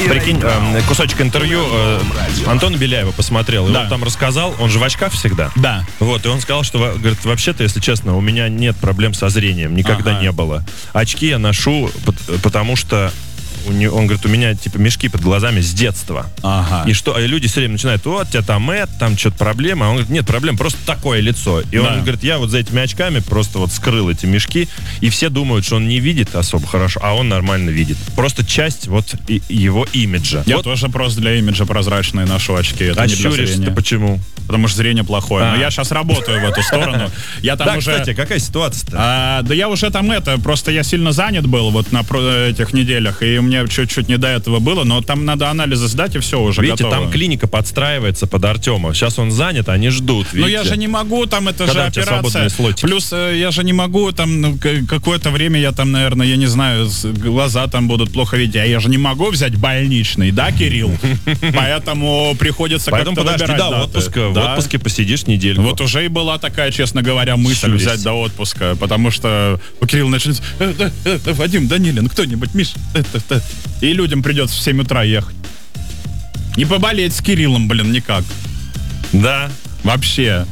Прикинь, кусочек интервью Антона Беляева посмотрел, и он там рассказал, он же в очках всегда. Да. Вот, и он сказал, что, говорит, вообще-то, если честно, у меня нет проблем со зрением, никогда не было. Очки я ношу, потому что он говорит, у меня типа мешки под глазами с детства. И что, и люди все время начинают, вот, у тебя там что-то проблема. А он говорит, нет проблем, просто такое лицо. И он говорит, я вот за этими очками просто вот скрыл эти мешки, и все думают, что он не видит особо хорошо, а он нормально видит. Просто часть вот его имиджа. Я тоже просто для имиджа прозрачные ношу очки. Это не для зрения. Ты почему? Потому что зрение плохое. Но я сейчас работаю в эту сторону. Я там уже... кстати, какая ситуация-то? Да я уже там просто я сильно занят был вот на этих неделях, и мне чуть-чуть не до этого было, но там надо анализы сдать, и все уже видите, готово. там клиника подстраивается под Артема. Сейчас он занят, они ждут. Но я же не могу, там это когда же операция. Плюс я же не могу, там какое-то время я там, наверное, я не знаю, глаза там будут плохо видеть. А я же не могу взять больничный, да, Кирилл? Поэтому приходится как-то выбирать даты. В отпуске посидишь недельку. Вот уже и была такая, честно говоря, мысль взять до отпуска, потому что у Кирилла начнется: Вадим, Данилин, кто-нибудь, Миш, и людям придется в 7 утра ехать. Не поболеть с Кириллом, никак. Да. Вообще.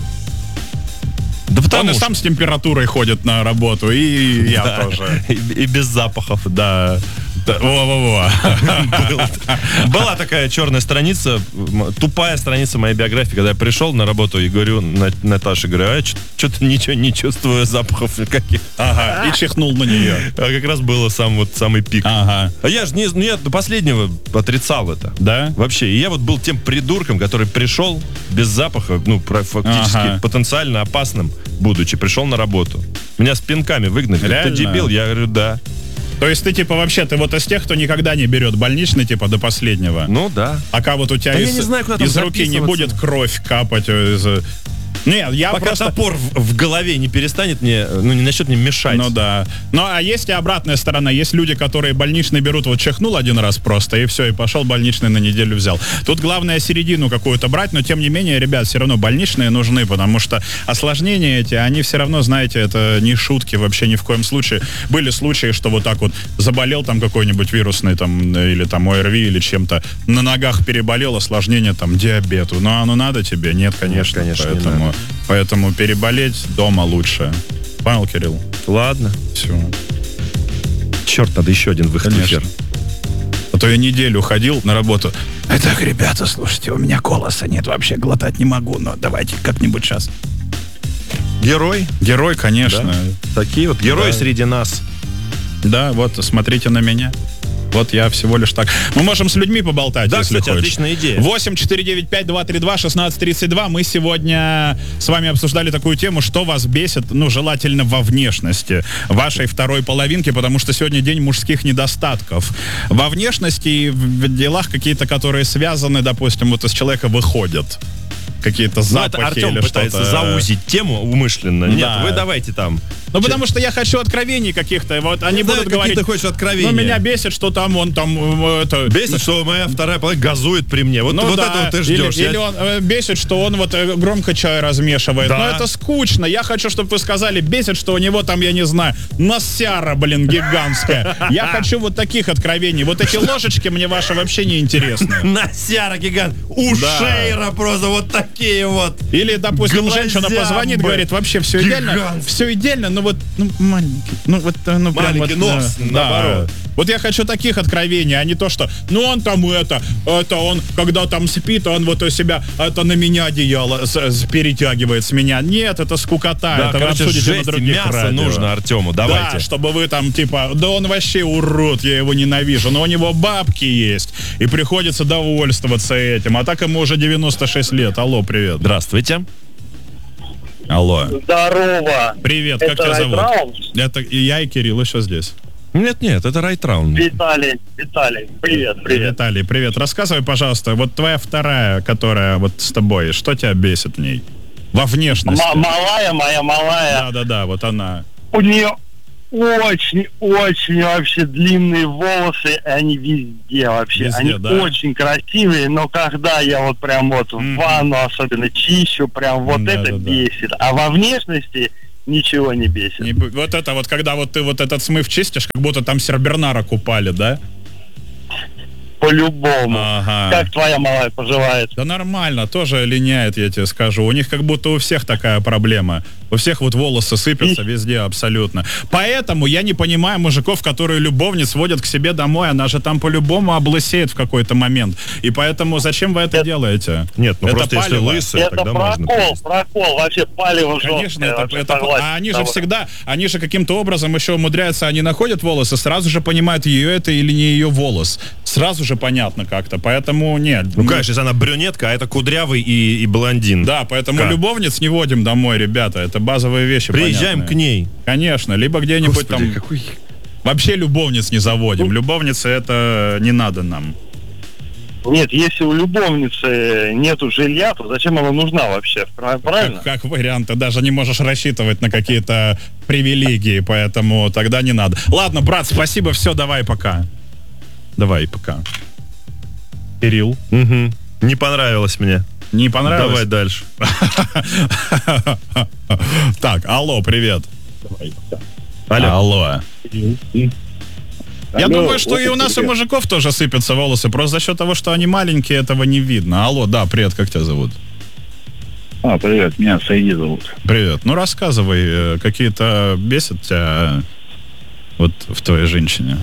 Да потому он и сам с температурой ходит на работу, и я тоже. И без запахов. Да. Во-во-во. Была такая черная страница, тупая страница моей биографии, когда я пришел на работу и говорю Наташе, говорю, что-то ничего не чувствую запахов никаких. И чихнул на нее. А как раз было самый пик. А я же я до последнего отрицал это. Да? Вообще. И я вот был тем придурком, который пришел без запаха, фактически потенциально опасным, будучи, пришел на работу. Меня с пинками выгнали. Ты дебил? Я говорю, да. То есть ты вообще, ты вот из тех, кто никогда не берет больничный, до последнего? Ну да. А вот у тебя из руки не будет кровь капать из... Нет, я пока просто... топор в голове не перестанет мне, не начнет мне мешать. Ну да. Ну а есть и обратная сторона. Есть люди, которые больничный берут, вот чихнул один раз просто, и все, и пошел больничный на неделю взял. Тут главное середину какую-то брать, но тем не менее, ребят, все равно больничные нужны, потому что осложнения эти, они все равно, знаете, это не шутки вообще ни в коем случае. Были случаи, что вот так вот заболел там какой-нибудь вирусный или там ОРВИ или чем-то, на ногах переболел, осложнение там диабету. Ну оно надо тебе? Нет, конечно. Нет, конечно, Поэтому переболеть дома лучше. Понял, Кирилл? Ладно. Все. Черт, надо еще один выход в эфир. А то я неделю ходил на работу. Так, ребята, слушайте, у меня голоса нет, вообще глотать не могу, но давайте как-нибудь сейчас. Герой? Герой, конечно. Да? Такие вот герои среди нас. Да, вот, смотрите на меня. Вот я всего лишь так. Мы можем с людьми поболтать, да, если кстати, хочешь. Отличная идея. 8-495-232-1632. Мы сегодня с вами обсуждали такую тему, что вас бесит, желательно во внешности вашей второй половинки, потому что сегодня день мужских недостатков. Во внешности и в делах какие-то, которые связаны, допустим, вот из человека выходят. Какие-то запахи это Артем или пытается что-то. заузить тему умышленно. Нет, вы давайте там. Ну, потому что я хочу откровений каких-то. Вот они будут говорить... Ты хочешь откровения? Ну, меня бесит, что там он там... Бесит, что моя вторая половина газует при мне. Вот этого ты ждешь. Или он бесит, что он громко чай размешивает. Да. Но это скучно. Я хочу, чтобы вы сказали, бесит, что у него там, я не знаю, носяра, гигантская. Я хочу вот таких откровений. Вот эти ложечки мне ваши вообще не интересны. Носяра гигант. Ушейра просто вот такие вот. Или, допустим, женщина позвонит, говорит, вообще все идеально. Все идеально, но вот маленький. Маленький нос, наоборот. Вот я хочу таких откровений, а не то, что, он там это он, когда там спит, он вот у себя, на меня одеяло перетягивает с меня. Нет, это скукота, да, это вы обсудите на других мясо радио. Нужно Артему, давайте. Да, чтобы вы там, да он вообще урод, я его ненавижу, но у него бабки есть, и приходится довольствоваться этим, а так ему уже 96 лет. Алло, привет. Здравствуйте. Алло. Здорово. Привет, как тебя зовут? Это и я, и Кирилл еще здесь. Нет, это Райтраун. Виталий, привет. Виталий, привет. Рассказывай, пожалуйста, вот твоя вторая, которая вот с тобой, что тебя бесит в ней? Во внешности. Моя малая. Да, вот она. У нее очень вообще длинные волосы, они везде вообще. Они очень красивые, но когда я вот прям вот в ванну особенно чищу, прям вот это бесит. А во внешности ничего не бесит. Вот это вот, когда вот ты вот этот смыв чистишь, как будто там сербернара купали, да? по-любому. Ага. Как твоя малая поживает? Да нормально, тоже линяет, я тебе скажу. У них как будто у всех такая проблема. У всех вот волосы сыпятся везде абсолютно. Поэтому я не понимаю мужиков, которые любовниц водят к себе домой. Она же там по-любому облысеет в какой-то момент. И поэтому зачем вы это делаете? Нет, ну это просто палево. если лысый, это тогда можно. Прокол, вообще палево жесткое. Конечно, а они же всегда, они же каким-то образом еще умудряются, они находят волосы, сразу же понимают, ее это или не ее волос. Сразу же понятно как-то, поэтому нет. Ну, конечно, если она брюнетка, а это кудрявый и блондин. Да, поэтому любовниц не водим домой, ребята, это базовые вещи. Приезжаем понятные. К ней. Конечно, либо где-нибудь там... Вообще любовниц не заводим. Любовницы это не надо нам. Нет, если у любовницы нету жилья, то зачем она нужна вообще? Правильно? Как вариант, ты даже не можешь рассчитывать на какие-то привилегии, поэтому тогда не надо. Ладно, брат, спасибо, все, давай, пока. Давай, пока. Кирилл. Угу. Не понравилось мне. Не понравилось? Давай дальше. Так, алло, привет. Алло. Я думаю, что и у нас, у мужиков тоже сыпятся волосы. Просто за счет того, что они маленькие, этого не видно. Алло, да, привет, как тебя зовут? Привет, меня Саиди зовут. Привет. Ну, рассказывай, какие-то бесят тебя вот в твоей женщине?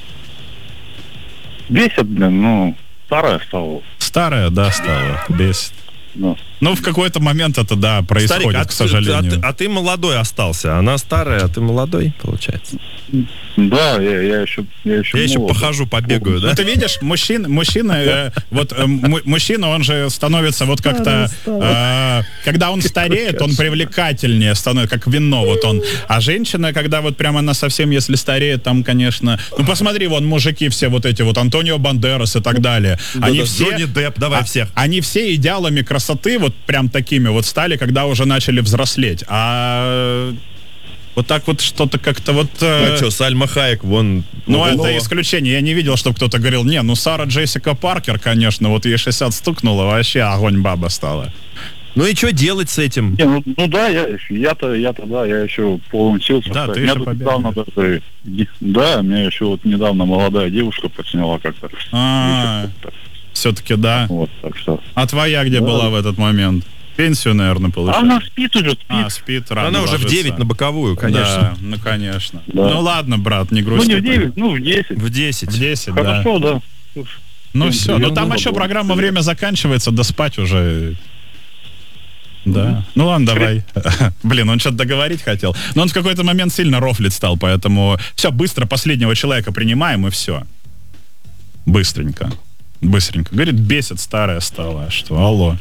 Бесит, старая стала. Старая, да, стала. Бесит. Да. Ну, в какой-то момент это, да, происходит, Старик, к сожалению. А ты молодой остался. Она старая, а ты молодой, получается. Да, я еще похожу, побегаю, да? Ну, ты видишь, мужчина, он же становится вот как-то, когда он стареет, он привлекательнее становится, как вино, вот он. А женщина, когда вот прямо она совсем, если стареет, там, конечно... Ну, посмотри, вон мужики все вот эти, вот Антонио Бандерас и так далее. Они все... Джонни Депп, давай всех. Они все идеалами красоты вот прям такими вот стали, когда уже начали взрослеть. А... Вот так вот что-то как-то вот... А что, Сальма Хайек, вон... Ну, это исключение. Я не видел, чтобы кто-то говорил, Сара Джессика Паркер, конечно, вот ей 60 стукнуло, вообще огонь баба стала. Ну и что делать с этим? Да, я-то, я еще поучился. Да, ты еще недавно даже, да, меня еще вот недавно молодая девушка подсняла как-то. Все-таки, да. Вот, так что. А твоя где была в этот момент? Пенсию, наверное, получает. Она спит уже, спит рано. Она уже в 9 на боковую, конечно. Да, конечно. Да. Ну ладно, брат, не грусти. Не в 9, в 10. В 10. В 10, Хорошо, да. Ну все, там еще программа «Время» заканчивается, да спать уже... Да. Ну ладно, давай. Блин, он что-то договорить хотел. Но он в какой-то момент сильно рофлить стал, поэтому все, быстро последнего человека принимаем, и все. Быстренько. Говорит, бесит, старая стала. Что? Алло.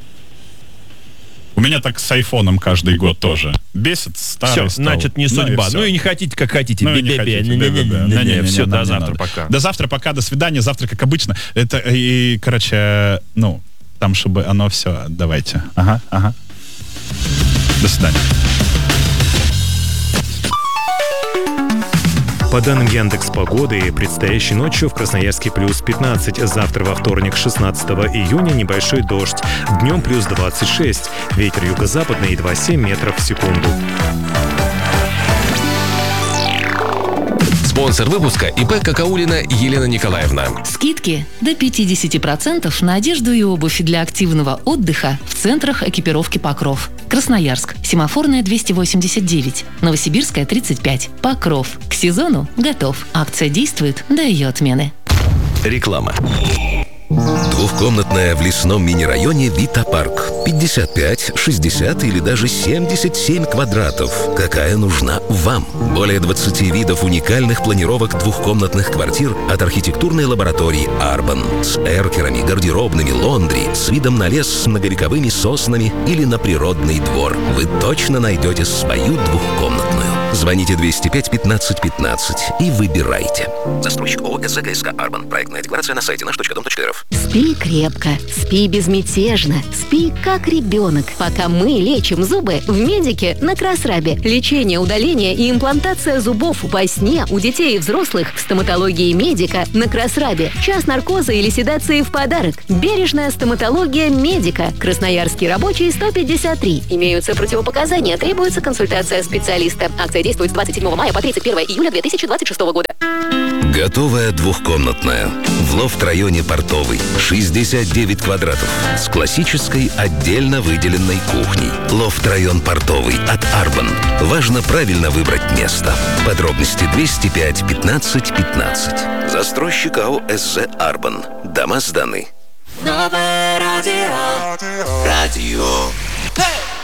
У меня так с айфоном каждый год тоже. Бесит, старый стал. Значит, не судьба. Ну и не хотите, как хотите. Все, до завтра, пока. До завтра, пока, до свидания. Завтра, как обычно. Это, и, короче, там, чтобы оно все, давайте. Ага. До свидания. По данным Яндекс.Погоды, предстоящей ночью в Красноярске плюс 15, завтра во вторник 16 июня небольшой дождь, днем плюс 26, ветер юго-западный 2,7 метров в секунду. Спонсор выпуска ИП Какаулина Елена Николаевна. Скидки до 50% на одежду и обувь для активного отдыха в центрах экипировки «Покров». Красноярск. Семафорная 289. Новосибирская 35. Покров. К сезону готов. Акция действует до ее отмены. Реклама. Двухкомнатная в лесном мини-районе Вита-парк. 55, 60 или даже 77 квадратов. Какая нужна вам? Более 20 видов уникальных планировок двухкомнатных квартир от архитектурной лаборатории Арбан. С эркерами, гардеробными, лондри, с видом на лес с многовековыми соснами или на природный двор. Вы точно найдете свою двухкомнатную. Звоните 205-15-15 и выбирайте. Застройщик ООО СЗКСК «Арбан». Проектная декларация на сайте наш.дом.рф. Спи крепко, спи безмятежно, спи как ребенок. Пока мы лечим зубы в Медике на Красрабе. Лечение, удаление и имплантация зубов во сне у детей и взрослых в стоматологии Медика на Красрабе. Час наркоза или седации в подарок. Бережная стоматология Медика. Красноярский рабочий 153. Имеются противопоказания, требуется консультация специалиста. Акция действует с 27 мая по 31 июля 2026 года. Готовая двухкомнатная. В лофт-районе Портовый. 69 квадратов. С классической отдельно выделенной кухней. Лофт-район Портовый от Арбан. Важно правильно выбрать место. Подробности 205 15 15. Застройщик АО СЗ Арбан. Дома сданы. Новое радио. Радио.